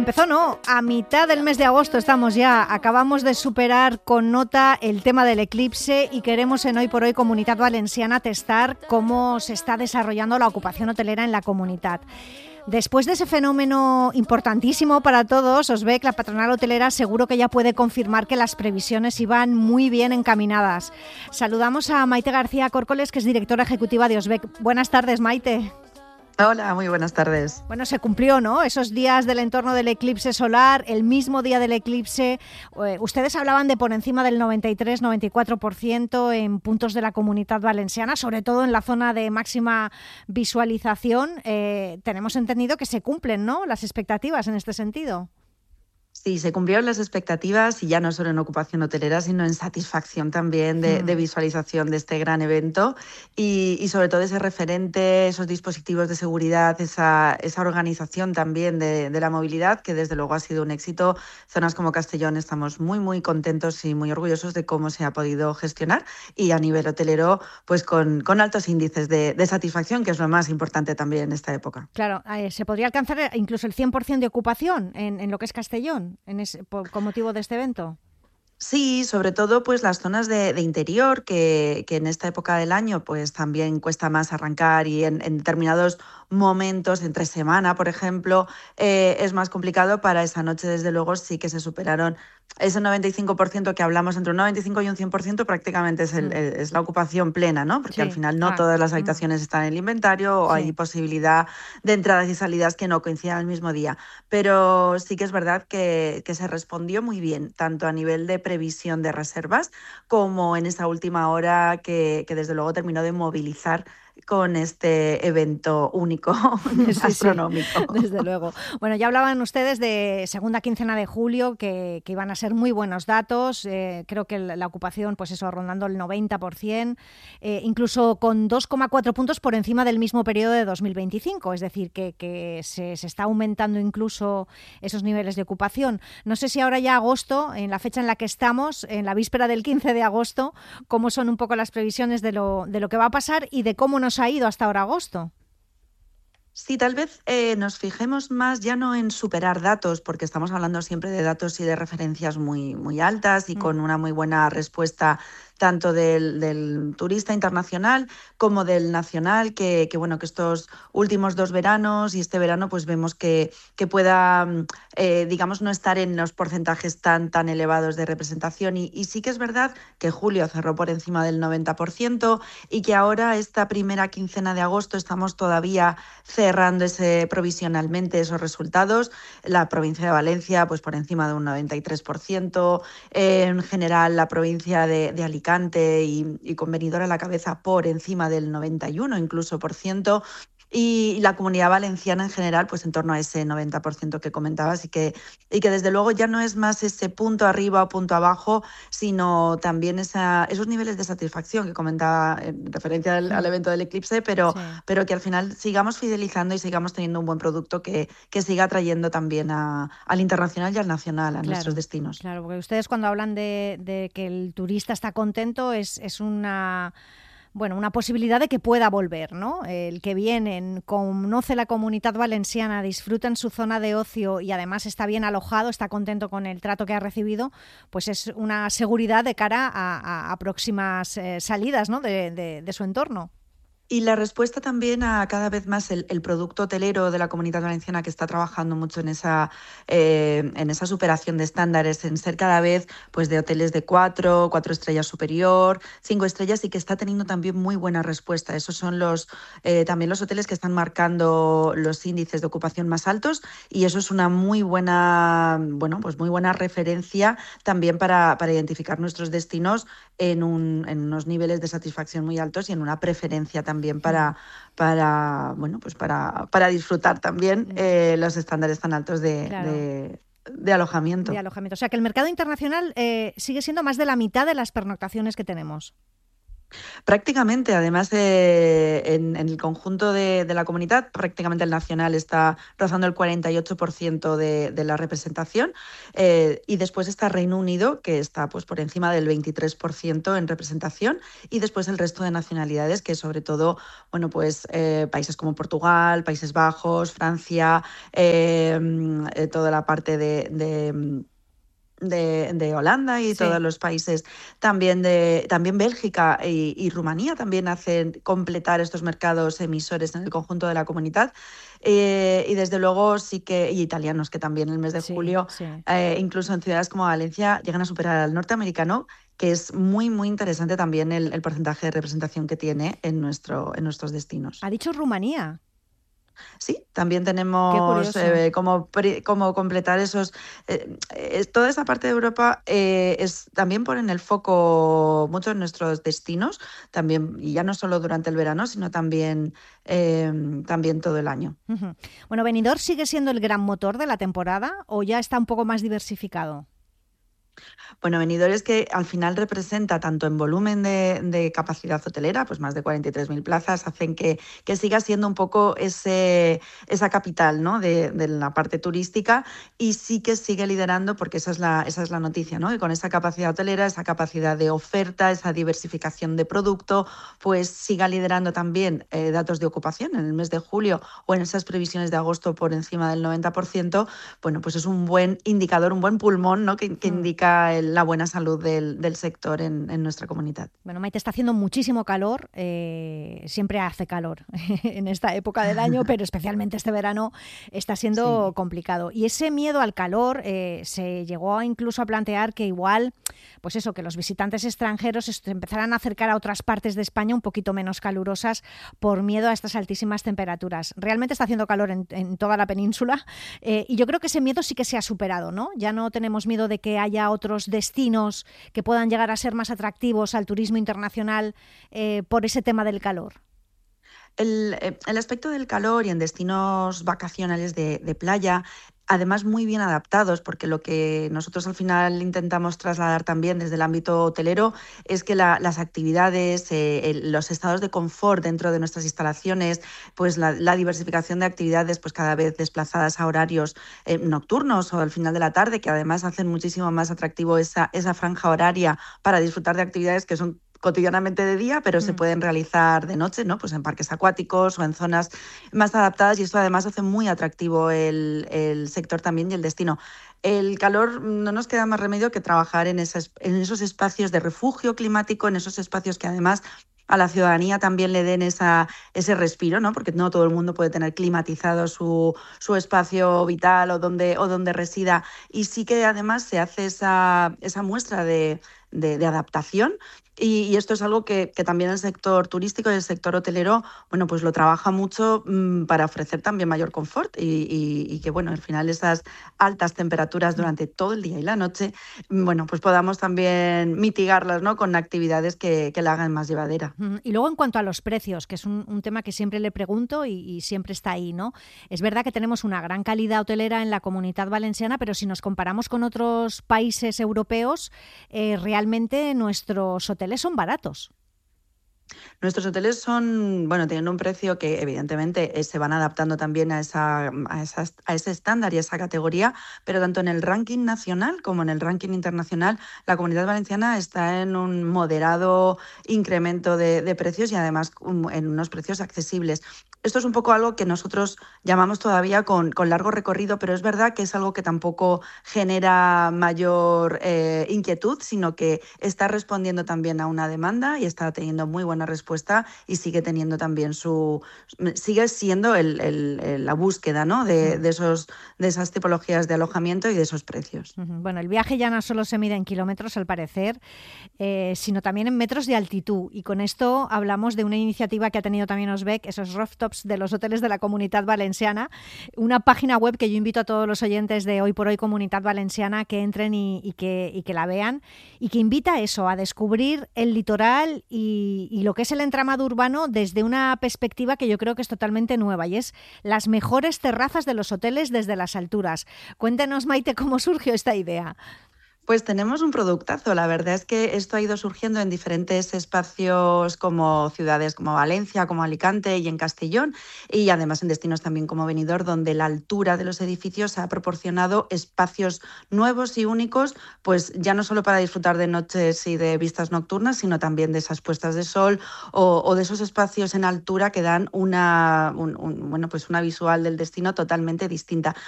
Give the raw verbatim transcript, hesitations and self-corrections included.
empezó, no, a mitad del mes de agosto estamos ya. Acabamos de superar con nota el tema del eclipse y queremos en Hoy por Hoy Comunitat Valenciana testar cómo se está desarrollando la ocupación hotelera en la comunidad. Después de ese fenómeno importantísimo para todos, Osbec, la patronal hotelera, seguro que ya puede confirmar que las previsiones iban muy bien encaminadas. Saludamos a Maite García Córcoles, que es directora ejecutiva de Osbec. Buenas tardes, Maite. Hola, muy buenas tardes. Bueno, se cumplió, ¿no? Esos días del entorno del eclipse solar, el mismo día del eclipse. Eh, ustedes hablaban de por encima del noventa y tres, noventa y cuatro por ciento en puntos de la Comunitat Valenciana, sobre todo en la zona de máxima visualización. Eh, tenemos entendido que se cumplen, ¿no?, las expectativas en este sentido. Sí, se cumplieron las expectativas y ya no solo en ocupación hotelera, sino en satisfacción también de, mm. de visualización de este gran evento y, y sobre todo ese referente, esos dispositivos de seguridad, esa, esa organización también de, de la movilidad, que desde luego ha sido un éxito. Zonas como Castellón estamos muy, muy contentos y muy orgullosos de cómo se ha podido gestionar y a nivel hotelero, pues con, con altos índices de, de satisfacción, que es lo más importante también en esta época. Claro, eh, se podría alcanzar incluso el cien por ciento de ocupación en, en lo que es Castellón. En ese, por, con motivo de este evento. Sí, sobre todo pues las zonas de, de interior, que, que en esta época del año pues también cuesta más arrancar y en, en determinados momentos, entre semana, por ejemplo, eh, es más complicado. Para esa noche, desde luego, sí que se superaron ese noventa y cinco por ciento que hablamos, entre un noventa y cinco y un cien por ciento prácticamente es, el, el, es la ocupación plena, ¿no? Porque sí, al final no ah, todas las habitaciones mm. están en el inventario o sí. hay posibilidad de entradas y salidas que no coincidan el mismo día. Pero sí que es verdad que, que se respondió muy bien, tanto a nivel de previsión de reservas como en esa última hora que, que desde luego terminó de movilizar con este evento único sí, astronómico. Sí, desde luego. Bueno, ya hablaban ustedes de segunda quincena de julio, que, que iban a ser muy buenos datos. Eh, creo que la, la ocupación, pues eso, rondando el noventa por ciento, eh, incluso con dos coma cuatro puntos por encima del mismo periodo de dos mil veinticinco. Es decir, que, que se, se está aumentando incluso esos niveles de ocupación. No sé si ahora ya agosto, en la fecha en la que estamos, en la víspera del quince de agosto, cómo son un poco las previsiones de lo, de lo que va a pasar y de cómo nos ha ido hasta ahora agosto. Sí, tal vez eh, nos fijemos más ya no en superar datos, porque estamos hablando siempre de datos y de referencias muy, muy altas y mm. con una muy buena respuesta tanto del, del turista internacional como del nacional, que, que bueno, que estos últimos dos veranos y este verano pues vemos que, que pueda, eh, digamos, no estar en los porcentajes tan, tan elevados de representación. Y, y sí que es verdad que julio cerró por encima del noventa por ciento y que ahora esta primera quincena de agosto estamos todavía cerrando ese, provisionalmente esos resultados. La provincia de Valencia pues por encima de un noventa y tres por ciento, eh, en general la provincia de, de Alicante Y, y con Benidorm a la cabeza por encima del noventa y uno incluso por ciento, y la Comunidad Valenciana en general pues en torno a ese noventa por ciento que comentabas y que, y que desde luego ya no es más ese punto arriba o punto abajo, sino también esa, esos niveles de satisfacción que comentaba en referencia al, al evento del eclipse, pero, sí. pero que al final sigamos fidelizando y sigamos teniendo un buen producto que, que siga atrayendo también a, al internacional y al nacional, a claro, nuestros destinos. Claro, porque ustedes cuando hablan de, de que el turista está contento es, es una... Bueno, una posibilidad de que pueda volver, ¿no? El que vienen, conoce la Comunitat Valenciana, disfruta en su zona de ocio y además está bien alojado, está contento con el trato que ha recibido, pues es una seguridad de cara a, a, a próximas eh, salidas, ¿no?, de, de, de su entorno. Y la respuesta también a cada vez más el, el producto hotelero de la Comunidad Valenciana, que está trabajando mucho en esa, eh, en esa superación de estándares, en ser cada vez pues de hoteles de cuatro, cuatro estrellas superior, cinco estrellas, y que está teniendo también muy buena respuesta. Esos son los eh, también los hoteles que están marcando los índices de ocupación más altos, y eso es una muy buena, bueno, pues muy buena referencia también para, para identificar nuestros destinos en, un, en unos niveles de satisfacción muy altos y en una preferencia también también para, para, bueno, pues para, para disfrutar también eh, los estándares tan altos de, claro. de, de alojamiento. De alojamiento. O sea, que el mercado internacional eh, sigue siendo más de la mitad de las pernoctaciones que tenemos. Prácticamente, además, eh, en, en el conjunto de, de la comunidad, prácticamente el nacional está rozando el cuarenta y ocho por ciento de, de la representación, eh, y después está Reino Unido, que está pues por encima del veintitrés por ciento en representación, y después el resto de nacionalidades, que sobre todo, bueno, pues eh, países como Portugal, Países Bajos, Francia, eh, eh, toda la parte de, de de, de Holanda y todos Sí. los países, también de también Bélgica y, y Rumanía también hacen completar estos mercados emisores en el conjunto de la comunidad, eh, y desde luego sí que, y italianos que también en el mes de Sí, julio, sí. eh, incluso en ciudades como Valencia, llegan a superar al norteamericano, que es muy, muy interesante también el, el porcentaje de representación que tiene en, nuestro, en nuestros destinos. Ha dicho Rumanía. Sí, también Qué tenemos curioso. eh, cómo, pri- cómo completar esos. Eh, eh, toda esa parte de Europa eh, es también ponen el foco mucho en nuestros destinos, también, y ya no solo durante el verano, sino también, eh, también todo el año. Ujú. Bueno, ¿Benidorm sigue siendo el gran motor de la temporada o ya está un poco más diversificado? Bueno, Benidorm es que al final representa tanto en volumen de, de capacidad hotelera, pues más de cuarenta y tres mil plazas, hacen que, que siga siendo un poco ese, esa capital, ¿no? de, de la parte turística, y sí que sigue liderando, porque esa es la, esa es la noticia, ¿no? Que con esa capacidad hotelera, esa capacidad de oferta, esa diversificación de producto, pues siga liderando también eh, datos de ocupación en el mes de julio o en esas previsiones de agosto por encima del noventa por ciento. Bueno, pues es un buen indicador, un buen pulmón, ¿no? que, que Mm. indica el, la buena salud del, del sector en, en, nuestra comunidad. Bueno, Maite, está haciendo muchísimo calor, eh, siempre hace calor en esta época del año, pero especialmente este verano está siendo Sí. complicado. Y ese miedo al calor eh, se llegó incluso a plantear que igual, pues eso, que los visitantes extranjeros se empezaran a acercar a otras partes de España un poquito menos calurosas por miedo a estas altísimas temperaturas. Realmente está haciendo calor en, en toda la península, eh, y yo creo que ese miedo sí que se ha superado, ¿no? Ya no tenemos miedo de que haya otros destinos que puedan llegar a ser más atractivos al turismo internacional eh, por ese tema del calor. El, eh, el, aspecto del calor y en destinos vacacionales de, de playa, además muy bien adaptados, porque lo que nosotros al final intentamos trasladar también desde el ámbito hotelero es que la, las actividades, eh, el, los estados de confort dentro de nuestras instalaciones, pues la, la diversificación de actividades, pues cada vez desplazadas a horarios eh, nocturnos o al final de la tarde, que además hacen muchísimo más atractivo esa, esa franja horaria para disfrutar de actividades que son cotidianamente de día, pero se Mm. pueden realizar de noche, ¿no? Pues en parques acuáticos o en zonas más adaptadas, y esto además hace muy atractivo el, el sector también y el destino. El calor, no nos queda más remedio que trabajar en, esas, en esos espacios de refugio climático, en esos espacios que además a la ciudadanía también le den esa, ese respiro, ¿no? Porque no todo el mundo puede tener climatizado su, su espacio vital o donde, o donde resida. Y sí que además se hace esa, esa muestra de, de, de adaptación. Y, y esto es algo que, que también el sector turístico y el sector hotelero, bueno, pues lo trabaja mucho mmm, para ofrecer también mayor confort, y, y, y que, bueno, al final esas altas temperaturas durante todo el día y la noche, bueno, pues podamos también mitigarlas, ¿no? Con actividades que, que la hagan más llevadera. Y luego en cuanto a los precios, que es un, un tema que siempre le pregunto y, y siempre está ahí, ¿no? Es verdad que tenemos una gran calidad hotelera en la Comunidad Valenciana, pero si nos comparamos con otros países europeos, eh, realmente nuestros hoteles son baratos. Nuestros hoteles son, bueno, tienen un precio que evidentemente eh, se van adaptando también a, esa, a, esas, a ese estándar y a esa categoría, pero tanto en el ranking nacional como en el ranking internacional, la Comunidad Valenciana está en un moderado incremento de, de precios, y además um, en unos precios accesibles. Esto es un poco algo que nosotros llamamos todavía con, con largo recorrido, pero es verdad que es algo que tampoco genera mayor eh, inquietud, sino que está respondiendo también a una demanda y está teniendo muy buena respuesta, y sigue teniendo también su... sigue siendo el, el, el, la búsqueda, ¿no? de, de, esos, de esas tipologías de alojamiento y de esos precios. Bueno, el viaje ya no solo se mide en kilómetros, al parecer, eh, sino también en metros de altitud, y con esto hablamos de una iniciativa que ha tenido también Osbec, esos rooftops de los hoteles de la Comunidad Valenciana, una página web que yo invito a todos los oyentes de Hoy por Hoy Comunidad Valenciana que entren y, y, que, y que la vean, y que invita a eso, a descubrir el litoral y, y lo que es el entramado urbano desde una perspectiva que yo creo que es totalmente nueva, y es las mejores terrazas de los hoteles desde las alturas. Cuéntenos, Maite, cómo surgió esta idea. Pues tenemos un productazo. La verdad es que esto ha ido surgiendo en diferentes espacios como ciudades como Valencia, como Alicante y en Castellón, y además en destinos también como Benidorm, donde la altura de los edificios ha proporcionado espacios nuevos y únicos, pues ya no solo para disfrutar de noches y de vistas nocturnas, sino también de esas puestas de sol o, o de esos espacios en altura que dan una, un, un, bueno, pues una visual del destino totalmente distinta.